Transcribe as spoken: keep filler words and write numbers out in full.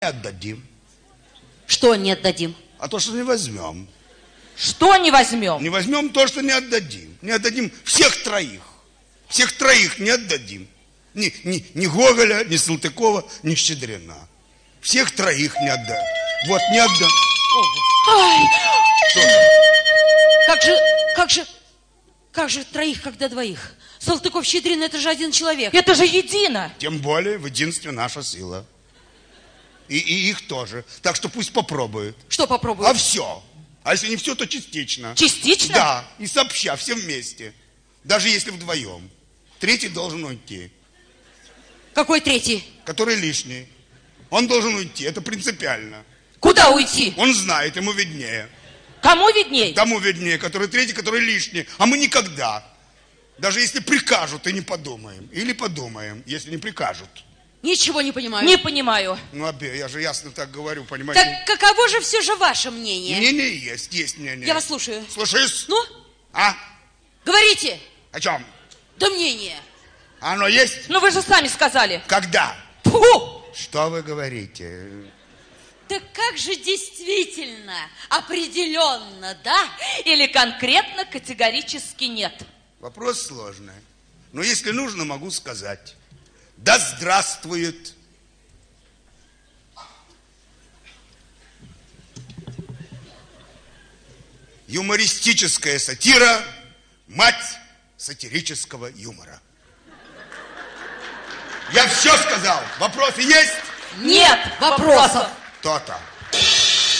отдадим. Что не отдадим? А то, что не возьмем. Что не возьмем? Не возьмем то, что не отдадим. Не отдадим всех троих. Всех троих не отдадим. Ни, ни, ни Гоголя, ни Салтыкова, ни Щедрина. Всех троих не отдадим. Вот, не отдадим. Ай! Что? Как же, как же, как же троих, когда двоих? Салтыков, Щедрин, это же один человек. Это же едино. Тем более в единстве наша сила. И, и их тоже. Так что пусть попробуют. Что попробуют? А все. А если не все, то частично. Частично? Да, и сообща, все вместе. Даже если вдвоем. Третий должен уйти. Какой третий? Который лишний. Он должен уйти, это принципиально. Куда уйти? Он знает, ему виднее. Кому видней? Тому виднее, который третий, который лишний. А мы никогда. Даже если прикажут, и не подумаем. Или подумаем, если не прикажут. Ничего не понимаю. Не понимаю. Ну, обе, я же ясно так говорю, понимаете? Так каково же все же ваше мнение? Мнение есть, есть мнение. Я вас слушаю. Слушаюсь. Ну? А? Говорите. О чем? Да мнение. Оно есть? Ну вы же сами сказали. Когда? Фу! Что вы говорите? Так как же действительно, определенно, да? Или конкретно категорически нет? Вопрос сложный. Но если нужно, могу сказать. Да здравствует юмористическая сатира, мать сатирического юмора. Я все сказал. Вопросы есть? Нет вопросов. То-то.